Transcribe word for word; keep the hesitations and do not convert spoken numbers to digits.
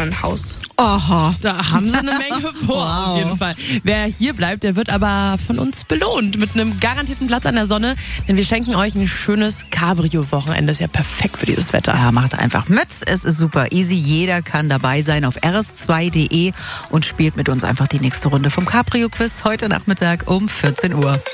ein Haus. Aha. Da haben sie eine Menge vor, Wow. auf jeden Fall. Wer hier bleibt, der wird aber von uns belohnt mit einem garantierten Platz an der Sonne, denn wir schenken euch ein schönes Cabrio-Wochenende. Ist ja perfekt für dieses Wetter. Ja, macht einfach mit. Es ist super easy. Jeder kann dabei sein auf r s zwei punkt d e und spielt mit uns einfach die nächste Runde vom Cabrio-Quiz heute Nachmittag um vierzehn Uhr.